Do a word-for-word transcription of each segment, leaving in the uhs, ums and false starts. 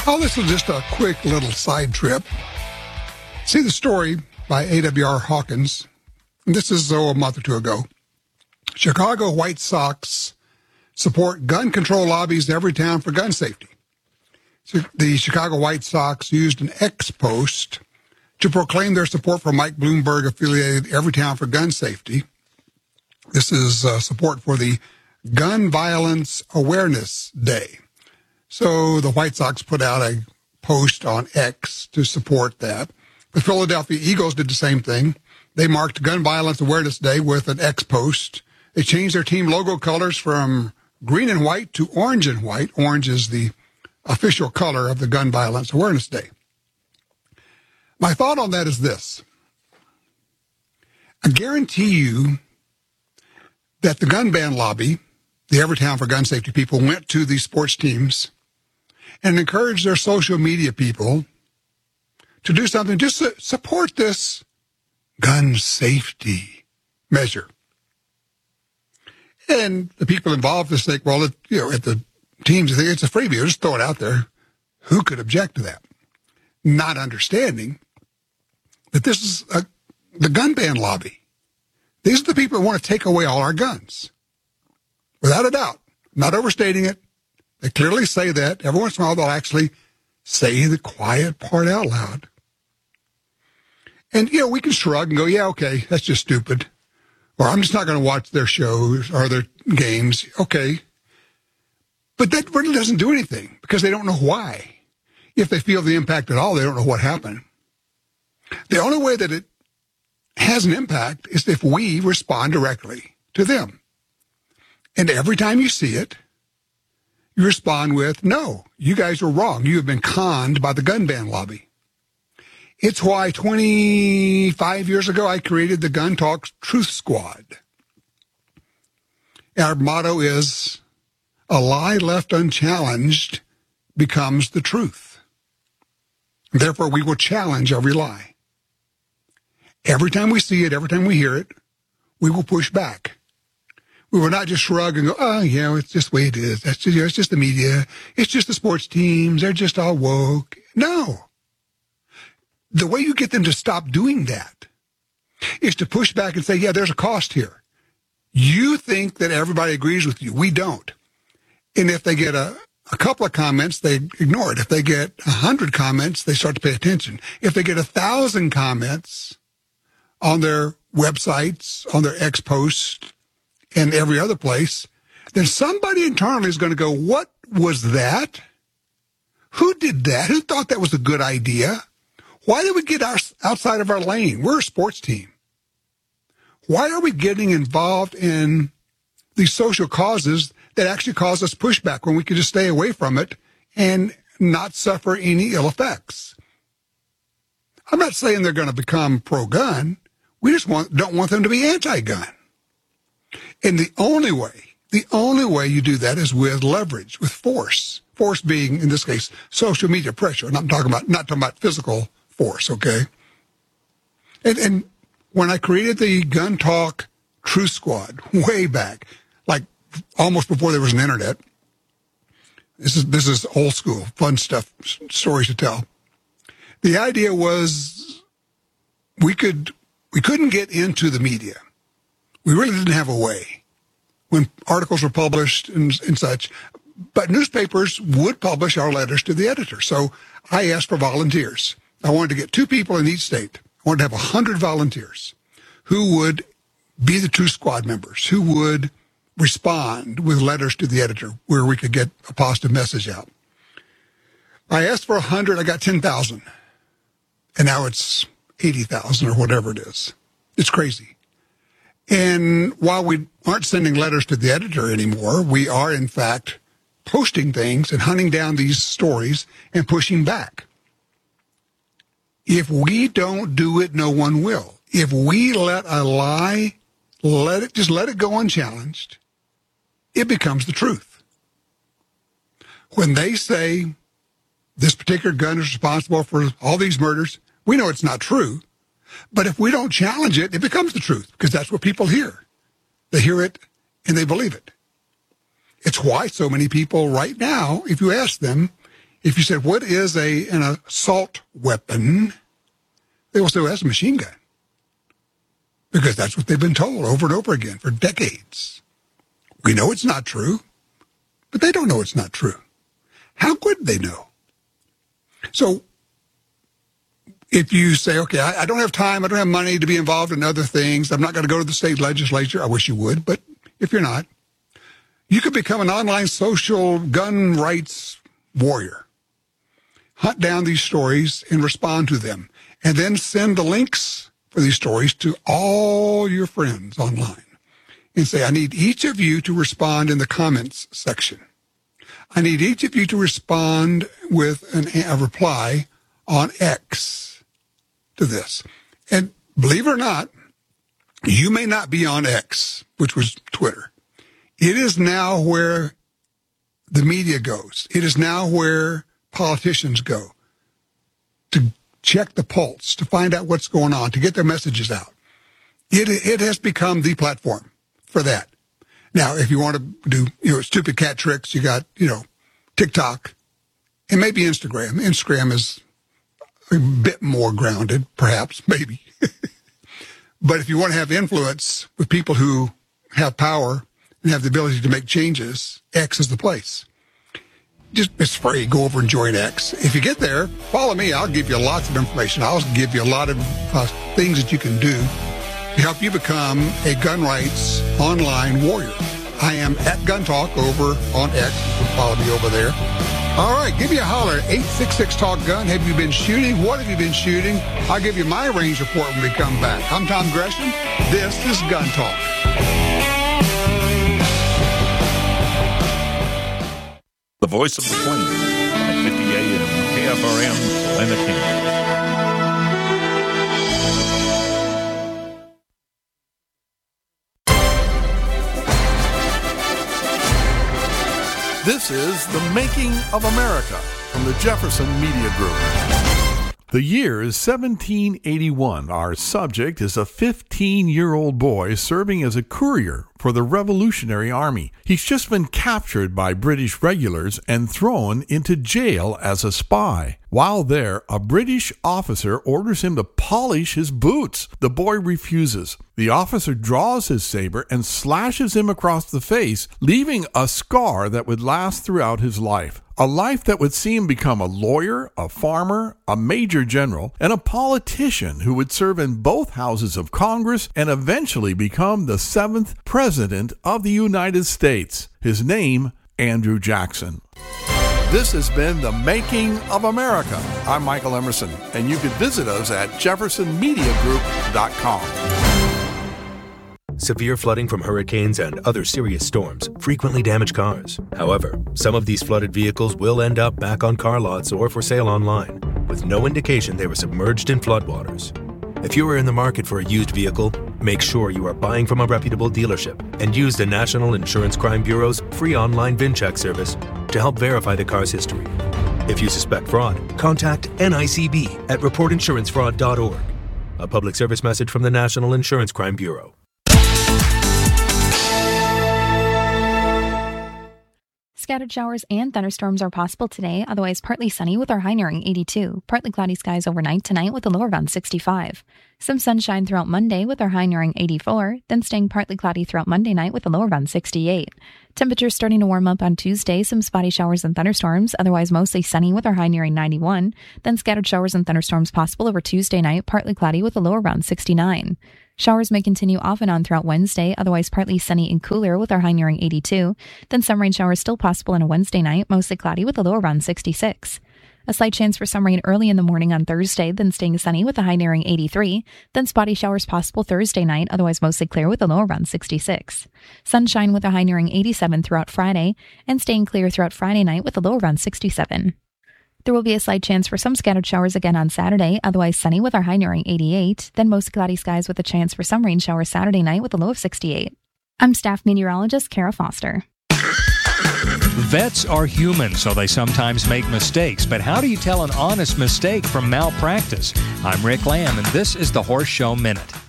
Oh, this is just a quick little side trip. See the story by A W R Hawkins. This is oh, a month or two ago. Chicago White Sox support gun control lobbies in every town for gun safety. So the Chicago White Sox used an X post to proclaim their support for Mike Bloomberg-affiliated Everytown for Gun Safety. This is uh, support for the Gun Violence Awareness Day. So the White Sox put out a post on X to support that. The Philadelphia Eagles did the same thing. They marked Gun Violence Awareness Day with an X post. They changed their team logo colors from green and white to orange and white. Orange is the official color of the Gun Violence Awareness Day. My thought on that is this. I guarantee you that the gun ban lobby, the Everytown for Gun Safety people, went to these sports teams and encouraged their social media people to do something, just to support this gun safety measure. And the people involved just think, well, it, you know, at the teams, think it's a freebie. Just throw it out there. Who could object to that? Not understanding that this is a, the gun ban lobby. These are the people who want to take away all our guns. Without a doubt. Not overstating it. They clearly say that. Every once in a while, they'll actually say the quiet part out loud. And, you know, we can shrug and go, yeah, okay, that's just stupid. Or I'm just not going to watch their shows or their games. Okay. But that really doesn't do anything because they don't know why. If they feel the impact at all, they don't know what happened. The only way that it has an impact is if we respond directly to them. And every time you see it, you respond with, no, you guys are wrong. You have been conned by the gun ban lobby. It's why twenty-five years ago I created the Gun Talk Truth Squad. Our motto is, a lie left unchallenged becomes the truth. Therefore, we will challenge every lie. Every time we see it, every time we hear it, we will push back. We will not just shrug and go, oh, yeah, it's just the way it is. That's just, you know, it's just the media. It's just the sports teams. They're just all woke. No. The way you get them to stop doing that is to push back and say, yeah, there's a cost here. You think that everybody agrees with you. We don't. And if they get a, a couple of comments, they ignore it. If they get a hundred comments, they start to pay attention. If they get a thousand comments on their websites, on their X posts, and every other place, then somebody internally is going to go, what was that? Who did that? Who thought that was a good idea? Why did we get our, outside of our lane? We're a sports team. Why are we getting involved in these social causes that actually cause us pushback when we could just stay away from it and not suffer any ill effects? I'm not saying they're going to become pro-gun. We just want, don't want them to be anti-gun. And the only way, the only way you do that is with leverage, with force. Force being, in this case, social media pressure. And I'm talking about, not talking about physical force, okay? And, and when I created the Gun Talk Truth Squad way back, like almost before there was an internet, this is, this is old school, fun stuff, stories to tell. The idea was we could, we couldn't get into the media. We really didn't have a way when articles were published and, and such, but newspapers would publish our letters to the editor. So I asked for volunteers. I wanted to get two people in each state. I wanted to have a hundred volunteers who would be the Truth Squad members, who would respond with letters to the editor where we could get a positive message out. I asked for a hundred. I got ten thousand. And now it's eighty thousand or whatever it is. It's crazy. And while we aren't sending letters to the editor anymore, we are, in fact, posting things and hunting down these stories and pushing back. If we don't do it, no one will. If we let a lie, let it, just let it go unchallenged, it becomes the truth. When they say this particular gun is responsible for all these murders, we know it's not true. But if we don't challenge it, it becomes the truth because that's what people hear. They hear it and they believe it. It's why so many people right now, if you ask them, If you said, what is a an assault weapon? They will say, well, that's a machine gun. Because that's what they've been told over and over again for decades. We know it's not true, but they don't know it's not true. How could they know? So if you say, okay, I, I don't have time, I don't have money to be involved in other things, I'm not going to go to the state legislature, I wish you would, but if you're not, you could become an online social gun rights warrior. Hunt down these stories and respond to them, and then send the links for these stories to all your friends online and say, I need each of you to respond in the comments section. I need each of you to respond with an, a reply on X to this. And believe it or not, you may not be on X, which was Twitter. It is now where the media goes. It is now where politicians go to check the pulse, to find out what's going on, to get their messages out. It it has become the platform for that. Now, if you want to do, you know, stupid cat tricks, you got, you know, TikTok and maybe Instagram. Instagram is a bit more grounded, perhaps, maybe. But if you want to have influence with people who have power and have the ability to make changes, X is the place. Just, it's free. Go over and join X. If you get there, follow me. I'll give you lots of information. I'll give you a lot of uh, things that you can do to help you become a gun rights online warrior. I am at Gun Talk over on X. You can follow me over there. All right, give me a holler, eight six six talk gun. Have you been shooting? What have you been shooting? I'll give you my range report when we come back. I'm Tom Gresham. This is Gun Talk. The voice of the Plains, five fifty A M, K F R M, Salina Kings. This is The Making of America from the Jefferson Media Group. The year is seventeen eighty-one. Our subject is a fifteen-year-old boy serving as a courier for the Revolutionary Army. He's just been captured by British regulars and thrown into jail as a spy. While there, a British officer orders him to polish his boots. The boy refuses. The officer draws his saber and slashes him across the face, leaving a scar that would last throughout his life. A life that would see him become a lawyer, a farmer, a major general, and a politician who would serve in both houses of Congress and eventually become the seventh president of the United States. His name, Andrew Jackson. This has been The Making of America. I'm Michael Emerson, and you can visit us at jefferson media group dot com. Severe flooding from hurricanes and other serious storms frequently damage cars. However, some of these flooded vehicles will end up back on car lots or for sale online, with no indication they were submerged in floodwaters. If you are in the market for a used vehicle, make sure you are buying from a reputable dealership and use the National Insurance Crime Bureau's free online VinCheck service to help verify the car's history. If you suspect fraud, contact N I C B at report insurance fraud dot org. A public service message from the National Insurance Crime Bureau. Scattered showers and thunderstorms are possible today, otherwise partly sunny with our high nearing eighty-two. Partly cloudy skies overnight tonight with a low around sixty-five. Some sunshine throughout Monday with our high nearing eighty-four, then staying partly cloudy throughout Monday night with a low around sixty-eight. Temperatures starting to warm up on Tuesday, some spotty showers and thunderstorms, otherwise mostly sunny with our high nearing ninety-one. Then scattered showers and thunderstorms possible over Tuesday night, partly cloudy with a low around sixty-nine. Showers may continue off and on throughout Wednesday, otherwise partly sunny and cooler with our high nearing eighty-two. Then some rain showers still possible on a Wednesday night, mostly cloudy with a low around sixty-six. A slight chance for some rain early in the morning on Thursday, then staying sunny with a high nearing eighty-three. Then spotty showers possible Thursday night, otherwise mostly clear with a low around sixty-six. Sunshine with a high nearing eighty-seven throughout Friday, and staying clear throughout Friday night with a low around sixty-seven. There will be a slight chance for some scattered showers again on Saturday, otherwise sunny with our high nearing eighty-eight. Then mostly cloudy skies with a chance for some rain showers Saturday night with a low of sixty-eight. I'm staff meteorologist Kara Foster. Vets are human, so they sometimes make mistakes. But how do you tell an honest mistake from malpractice? I'm Rick Lamb, and this is the Horse Show Minute.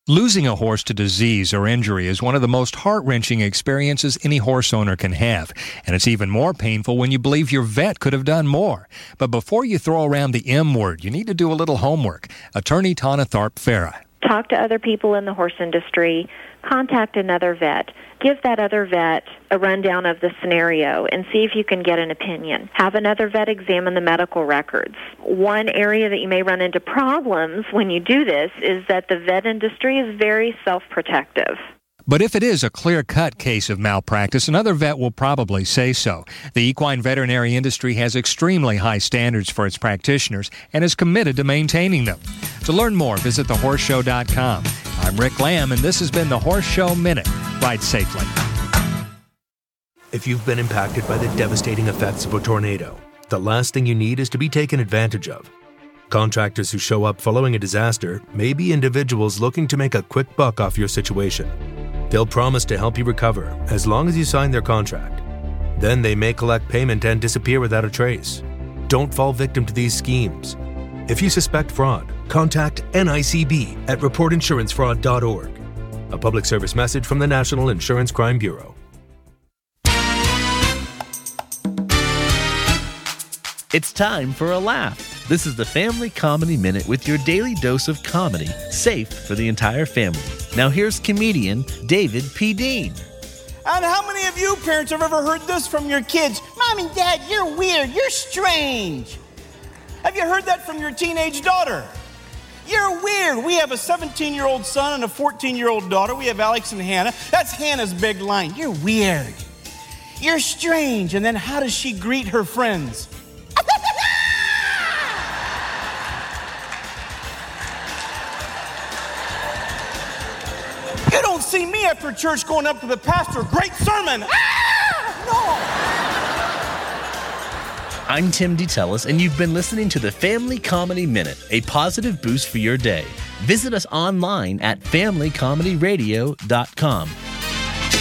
Losing a horse to disease or injury is one of the most heart-wrenching experiences any horse owner can have, and it's even more painful when you believe your vet could have done more. But before you throw around the M word, you need to do a little homework. Attorney Tana Tharp-Farah. Talk to other people in the horse industry, contact another vet, give that other vet a rundown of the scenario and see if you can get an opinion. Have another vet examine the medical records. One area that you may run into problems when you do this is that the vet industry is very self-protective. But if it is a clear-cut case of malpractice, another vet will probably say so. The equine veterinary industry has extremely high standards for its practitioners and is committed to maintaining them. To learn more, visit the horse show dot com. I'm Rick Lamb, and this has been the Horse Show Minute. Ride safely. If you've been impacted by the devastating effects of a tornado, the last thing you need is to be taken advantage of. Contractors who show up following a disaster may be individuals looking to make a quick buck off your situation. They'll promise to help you recover as long as you sign their contract. Then they may collect payment and disappear without a trace. Don't fall victim to these schemes. If you suspect fraud, contact N I C B at report insurance fraud dot org. A public service message from the National Insurance Crime Bureau. It's time for a laugh. This is the Family Comedy Minute with your daily dose of comedy, safe for the entire family. Now here's comedian David P. Dean. And how many of you parents have ever heard this from your kids? Mom and Dad, you're weird, you're strange. Have you heard that from your teenage daughter? You're weird. We have a seventeen-year-old son and a fourteen-year-old daughter. We have Alex and Hannah. That's Hannah's big line. You're weird. You're strange. And then how does she greet her friends? You don't see me after church going up to the pastor. Great sermon. Ah! No. I'm Tim DeTellis, and you've been listening to the Family Comedy Minute, a positive boost for your day. Visit us online at family comedy radio dot com.